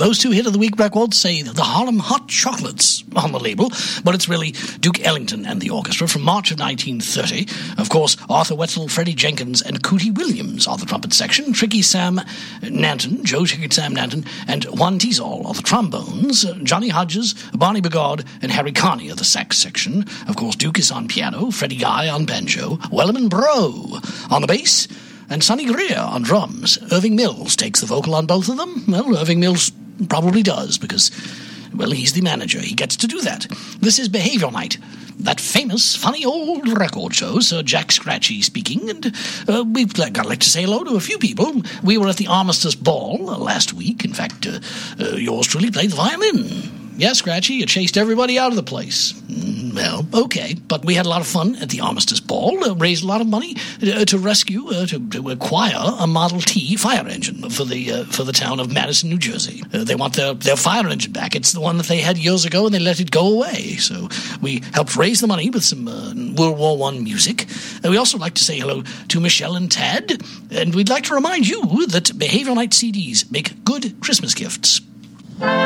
Those two hit of the week records say the Harlem Hot Chocolates on the label, but it's really Duke Ellington and the orchestra from March of 1930. Of course, Arthur Wetzel, Freddie Jenkins, and Cootie Williams are the trumpet section. Tricky Sam Nanton, Joe Ticket Sam Nanton, and Juan Tizol are the trombones. Johnny Hodges, Barney Bigard, and Harry Carney are the sax section. Of course, Duke is on piano, Freddie Guy on banjo, Wellerman Bro on the bass, and Sonny Greer on drums. Irving Mills takes the vocal on both of them. Well, Irving Mills probably does because, well, he's the manager. He gets to do that. This is Behavior Night, that famous, funny old record show. Sir Jack Scratchy speaking, and I'd like to say hello to a few people. We were at the Armistice Ball last week. In fact, yours truly played the violin. Yeah, Scratchy, you chased everybody out of the place. Well, okay, but we had a lot of fun at the Armistice Ball, raised a lot of money to rescue, to acquire a Model T fire engine for the town of Madison, New Jersey. They want their fire engine back. It's the one that they had years ago, and they let it go away. So we helped raise the money with some World War I music. We also like to say hello to Michelle and Tad, and we'd like to remind you that Behavior Night CDs make good Christmas gifts.